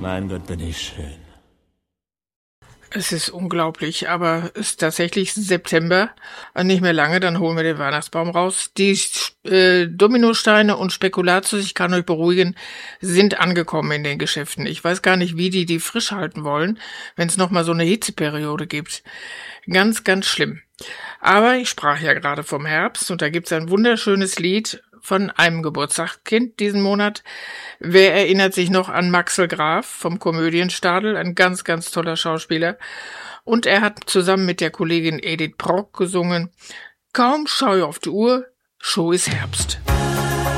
Mein Gott, bin ich schön. Es ist unglaublich, aber es ist tatsächlich September. Nicht mehr lange, dann holen wir den Weihnachtsbaum raus. Die Dominosteine und Spekulatius, ich kann euch beruhigen, sind angekommen in den Geschäften. Ich weiß gar nicht, wie die frisch halten wollen, wenn es nochmal so eine Hitzeperiode gibt. Ganz, ganz schlimm. Aber ich sprach ja gerade vom Herbst und da gibt's ein wunderschönes Lied von einem Geburtstagskind diesen Monat. Wer erinnert sich noch an Maxel Graf vom Komödienstadel, ein ganz, ganz toller Schauspieler. Und er hat zusammen mit der Kollegin Edith Brock gesungen: Kaum schau ich auf die Uhr, schon ist Herbst.